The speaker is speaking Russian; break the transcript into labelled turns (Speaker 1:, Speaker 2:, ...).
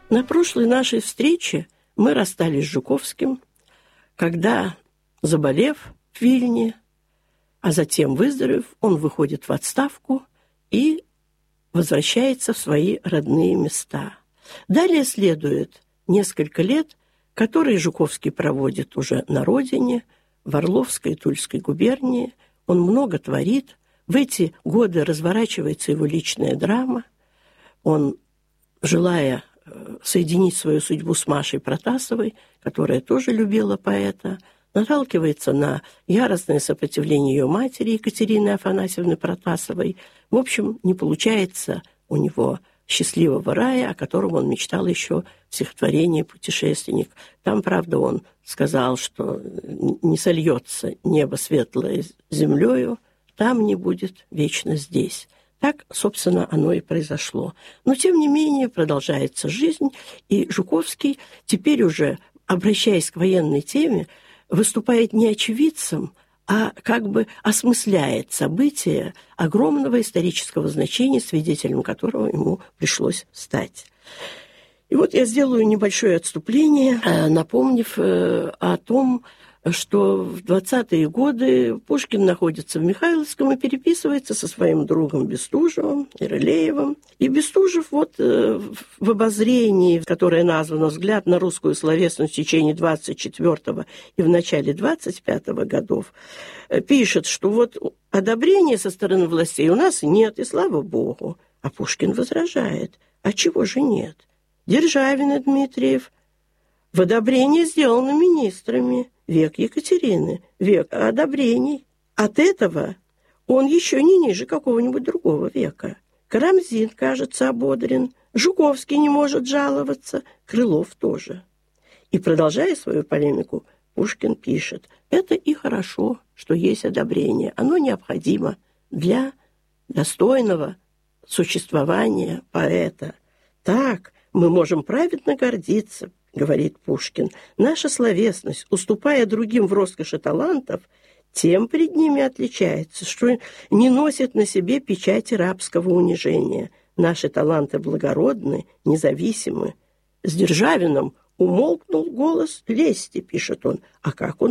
Speaker 1: На прошлой нашей встрече мы расстались с Жуковским, когда, заболев в Вильне, а затем выздоровев, он выходит в отставку и возвращается в свои родные места. Далее следует несколько лет, которые Жуковский проводит уже на родине, в Орловской и Тульской губернии. Он много творит. В эти годы разворачивается его личная драма. Он, желая соединить свою судьбу с Машей Протасовой, которая тоже любила поэта, наталкивается на яростное сопротивление ее матери Екатерины Афанасьевны Протасовой. В общем, не получается у него счастливого рая, о котором он мечтал еще в стихотворении «Путешественник». Там, правда, он сказал, что не сольется небо светлое с землею, там не будет вечно здесь. Так, собственно, оно и произошло. Но, тем не менее, продолжается жизнь, и Жуковский, теперь уже обращаясь к военной теме, выступает не очевидцем, а как бы осмысляет события огромного исторического значения, свидетелем которого ему пришлось стать. И вот я сделаю небольшое отступление, напомнив о том, что в 20-е годы Пушкин находится в Михайловском и переписывается со своим другом Бестужевым и Рылеевым. И Бестужев вот в обозрении, которое названо «Взгляд на русскую словесность в течение 24-го и в начале 25-го годов», пишет, что вот одобрения со стороны властей у нас нет, и слава богу. А Пушкин возражает: а чего же нет? Державин и Дмитриев в одобрении сделаны министрами. Век Екатерины, век одобрений. От этого он еще не ниже какого-нибудь другого века. Карамзин, кажется, ободрен, Жуковский не может жаловаться, Крылов тоже. И, продолжая свою полемику, Пушкин пишет: это и хорошо, что есть одобрение. Оно необходимо для достойного существования поэта. Так мы можем праведно гордиться, говорит Пушкин. Наша словесность, уступая другим в роскоши талантов, тем перед ними отличается, что не носит на себе печати рабского унижения. Наши таланты благородны, независимы. С Державиным умолкнул голос лести, пишет он. А как он